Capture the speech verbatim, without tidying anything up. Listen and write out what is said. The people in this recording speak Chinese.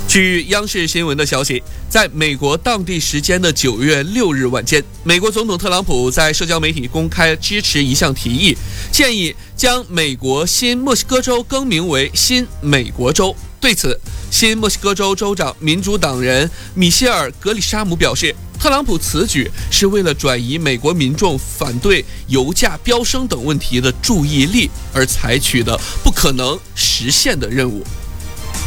据央视新闻的消息，在美国当地时间的九月六日晚间，美国总统特朗普在社交媒体公开支持一项提议，建议将美国新墨西哥州更名为新美国州。对此，新墨西哥州州长民主党人米歇尔·格里沙姆表示，特朗普此举是为了转移美国民众反对油价飙升等问题的注意力而采取的不可能实现的任务。